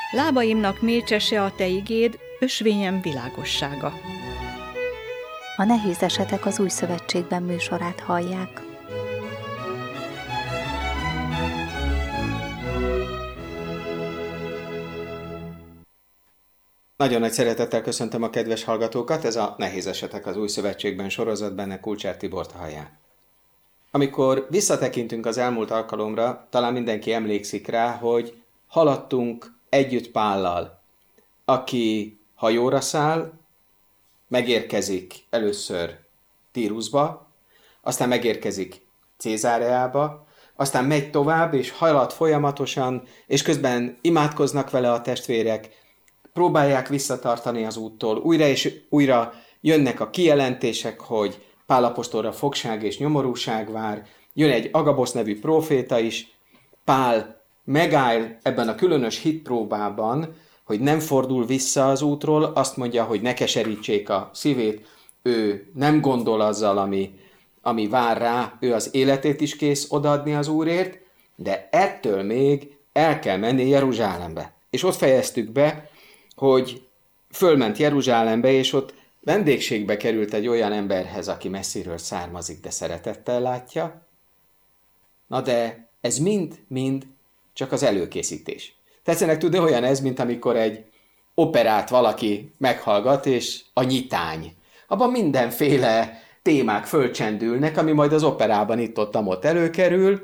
Lábaimnak mécsese a te igéd, ösvényem világossága. A Nehéz esetek az Új Szövetségben műsorát hallják. Nagyon nagy szeretettel köszöntöm a kedves hallgatókat, ez a Nehéz esetek az Új Szövetségben sorozat, benne Kulcsár Tibort hallják. Amikor visszatekintünk az elmúlt alkalomra, talán mindenki emlékszik rá, hogy haladtunk együtt Pállal, aki hajóra száll, megérkezik először Tírusba, aztán megérkezik Cézáreába, aztán megy tovább, és halad folyamatosan, és közben imádkoznak vele a testvérek, próbálják visszatartani az úttól, újra és újra jönnek a kijelentések, hogy Pál apostolra fogság és nyomorúság vár, jön egy Agabosz nevű próféta is, Pál megáll ebben a különös hitpróbában, hogy nem fordul vissza az útról, azt mondja, hogy ne keserítsék a szívét, ő nem gondol azzal, ami vár rá, ő az életét is kész odaadni az Úrért, de ettől még el kell menni Jeruzsálembe. És ott fejeztük be, hogy fölment Jeruzsálembe, és ott vendégségbe került egy olyan emberhez, aki messziről származik, de szeretettel látja. Na de ez mind csak az előkészítés. Tetszenek tudni, olyan ez, mint amikor egy operát valaki meghallgat, és a nyitány. Abban mindenféle témák fölcsendülnek, ami majd az operában itt-ott előkerül,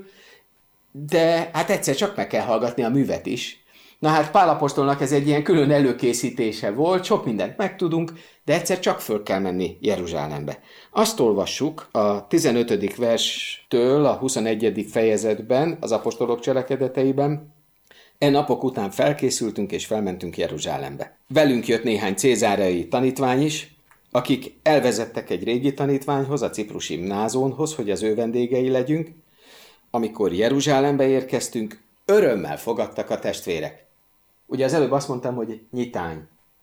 de hát egyszer csak meg kell hallgatni a művet is. Na hát Pál apostolnak ez egy ilyen külön előkészítése volt, sok mindent megtudunk, de egyszer csak föl kell menni Jeruzsálembe. Azt olvassuk a 15. verstől a 21. fejezetben, az apostolok cselekedeteiben. E napok után felkészültünk és felmentünk Jeruzsálembe. Velünk jött néhány cézáreai tanítvány is, akik elvezettek egy régi tanítványhoz, a ciprusi Mnázónhoz, hogy az ő vendégei legyünk. Amikor Jeruzsálembe érkeztünk, örömmel fogadtak a testvérek. Ugye az előbb azt mondtam, hogy nyitány.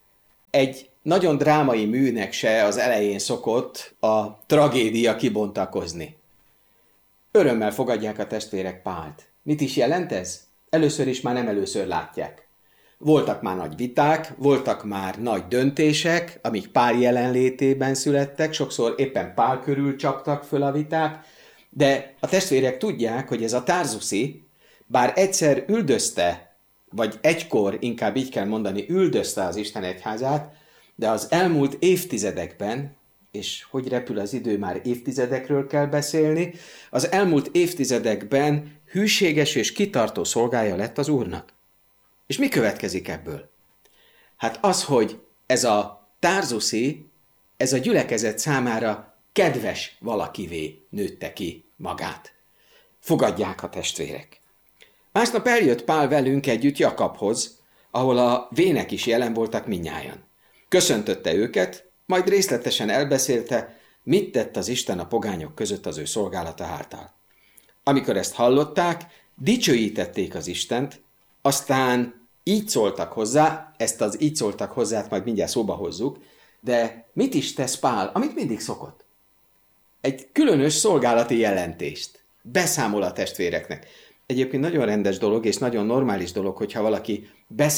Egy nagyon drámai műnek se az elején szokott a tragédia kibontakozni. Örömmel fogadják a testvérek Pált. Mit is jelent ez? Először is már nem először látják. Voltak már nagy viták, voltak már nagy döntések, amik Pál jelenlétében születtek, sokszor éppen Pál körül csaptak föl a viták, de a testvérek tudják, hogy ez a tárzuszi, bár egyszer üldözte, vagy egykor, inkább így kell mondani, üldözte az Isten egyházát, de az elmúlt évtizedekben, és hogy repül az idő, már évtizedekről kell beszélni, az elmúlt évtizedekben hűséges és kitartó szolgája lett az Úrnak. És mi következik ebből? Hát az, hogy ez a tárzuszi, ez a gyülekezet számára kedves valakivé nőtte ki magát. Fogadják a testvérek. Másnap eljött Pál velünk együtt Jakabhoz, ahol a vének is jelen voltak mindnyájan. Köszöntötte őket, majd részletesen elbeszélte, mit tett az Isten a pogányok között az ő szolgálata által. Amikor ezt hallották, dicsőítették az Istent, aztán így szóltak hozzá, ezt az így szóltak hozzát majd mindjárt szóba hozzuk, de mit is tesz Pál, amit mindig szokott? Egy különös szolgálati jelentést. Beszámol a testvéreknek. Egyébként nagyon rendes dolog és nagyon normális dolog, hogyha valaki beszámol